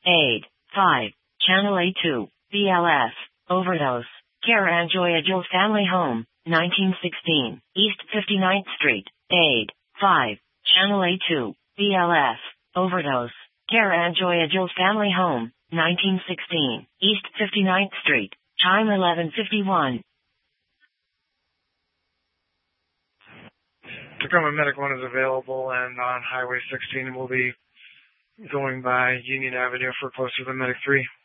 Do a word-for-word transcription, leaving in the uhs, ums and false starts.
eight, five. Channel A two, B L S, overdose. Care Anjoya Jules Family Home, nineteen sixteen, East fifty-ninth Street, eight, five. Channel A two, B L S, overdose. Care Anjoya Jules Family Home, nineteen sixteen, East fifty-ninth Street, time eleven fifty-one. Tacoma Medic one is available and on Highway sixteen will be going by Union Avenue for closer to Medic three.